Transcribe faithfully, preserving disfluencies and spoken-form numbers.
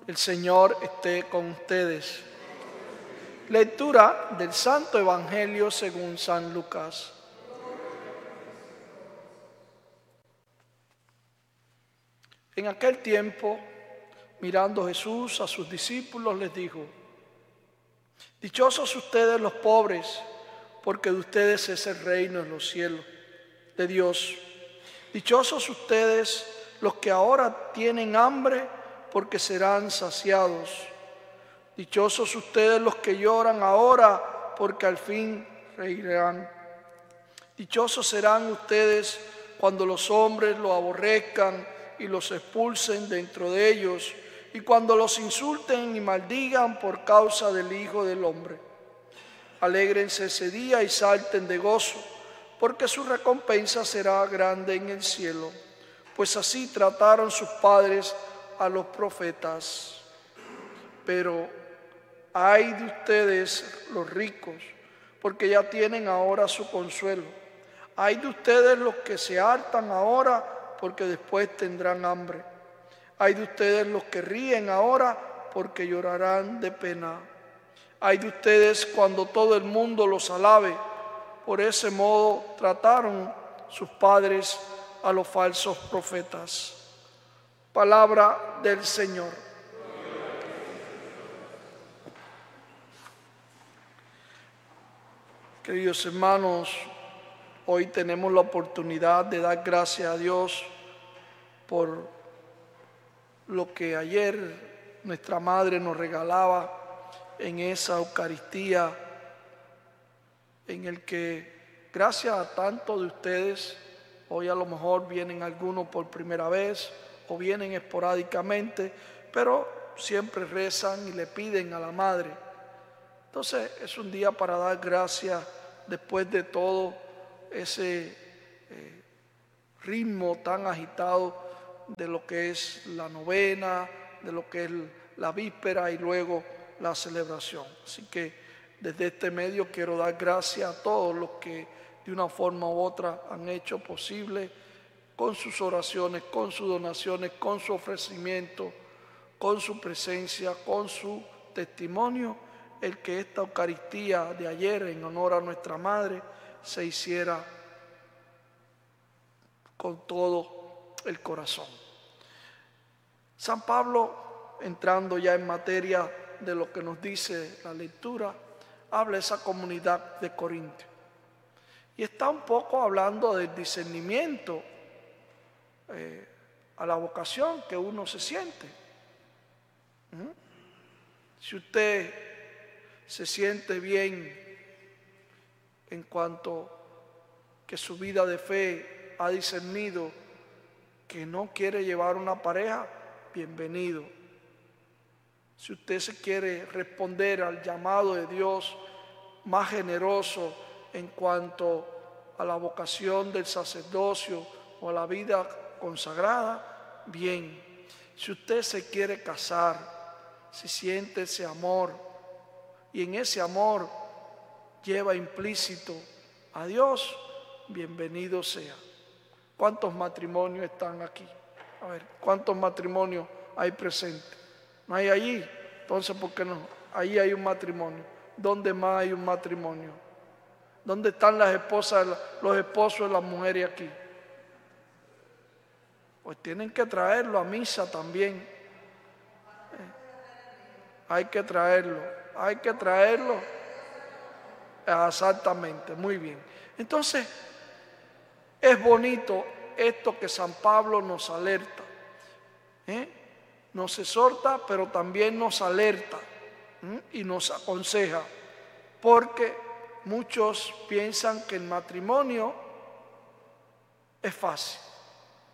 El Señor esté con ustedes. Lectura del Santo Evangelio según San Lucas. En aquel tiempo, mirando Jesús a sus discípulos, les dijo: dichosos ustedes los pobres, porque de ustedes es el reino en los cielos de Dios. Dichosos ustedes los que ahora tienen hambre, porque serán saciados. Dichosos ustedes los que lloran ahora, porque al fin reirán. Dichosos serán ustedes cuando los hombres los aborrezcan y los expulsen dentro de ellos, y cuando los insulten y maldigan por causa del Hijo del Hombre. Alégrense ese día y salten de gozo, porque su recompensa será grande en el cielo, pues así trataron sus padres a los profetas. Pero ay de ustedes los ricos, porque ya tienen ahora su consuelo. Ay de ustedes los que se hartan ahora, porque después tendrán hambre. Ay de ustedes los que ríen ahora, porque llorarán de pena. Ay de ustedes cuando todo el mundo los alabe. Por ese modo trataron sus padres a los falsos profetas. Palabra del Señor. Queridos hermanos, hoy tenemos la oportunidad de dar gracias a Dios por lo que ayer nuestra madre nos regalaba en esa Eucaristía, en el que gracias a tantos de ustedes, hoy a lo mejor vienen algunos por primera vez o vienen esporádicamente, pero siempre rezan y le piden a la madre. Entonces es un día para dar gracias después de todo ese eh, ritmo tan agitado de lo que es la novena, de lo que es la víspera y luego la celebración. Así que desde este medio quiero dar gracias a todos los que de una forma u otra han hecho posible con sus oraciones, con sus donaciones, con su ofrecimiento, con su presencia, con su testimonio, el que esta Eucaristía de ayer en honor a nuestra Madre se hiciera con todo el corazón. San Pablo, entrando ya en materia de lo que nos dice la lectura, habla de esa comunidad de Corinto. Y está un poco hablando del discernimiento eh, a la vocación que uno se siente. ¿Mm? Si usted se siente bien en cuanto que su vida de fe ha discernido que no quiere llevar una pareja, bienvenido. Si usted se quiere responder al llamado de Dios más generoso en cuanto a la vocación del sacerdocio o a la vida consagrada, bien. Si usted se quiere casar, si siente ese amor y en ese amor lleva implícito a Dios, bienvenido sea. ¿Cuántos matrimonios están aquí? A ver, ¿cuántos matrimonios hay presentes? ¿No hay allí? Entonces, ¿por qué no? Ahí hay un matrimonio. ¿Dónde más hay un matrimonio? ¿Dónde están las esposas, los esposos de las mujeres aquí? Pues tienen que traerlo a misa también. Eh, hay que traerlo, hay que traerlo. Exactamente, muy bien. Entonces, es bonito esto que San Pablo nos alerta. ¿eh? Nos exhorta, pero también nos alerta ¿eh? y nos aconseja, porque muchos piensan que el matrimonio es fácil.